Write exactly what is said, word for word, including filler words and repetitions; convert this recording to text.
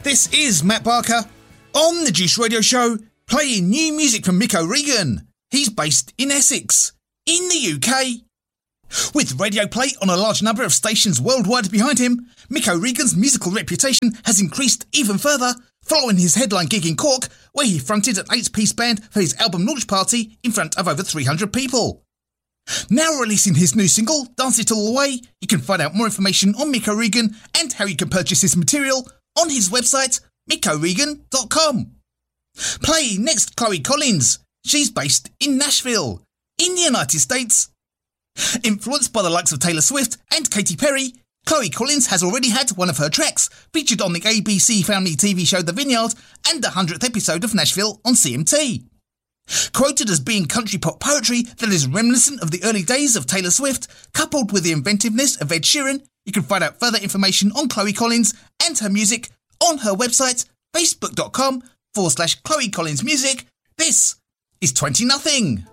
This is Matt Barker on the Juice Radio Show, playing new music from Mick O'Regan. He's based in Essex, in the U K. With radio play on a large number of stations worldwide behind him, Mick O'Regan's musical reputation has increased even further following his headline gig in Cork, where he fronted an eight-piece band for his album launch party in front of over three hundred people. Now releasing his new single, Dance It All Away, you can find out more information on Mick O'Regan and how you can purchase his material on his website, mick o'regan dot com. Play next Chloe Collins. She's based in Nashville, in the United States. Influenced by the likes of Taylor Swift and Katy Perry, Chloe Collins has already had one of her tracks featured on the A B C family T V show The Vineyard and the hundredth episode of Nashville on C M T. Quoted as being country pop poetry that is reminiscent of the early days of Taylor Swift, coupled with the inventiveness of Ed Sheeran, you can find out further information on Chloe Collins and her music on her website, facebook.com forward slash Chloe Collins Music. This is twenty nothing.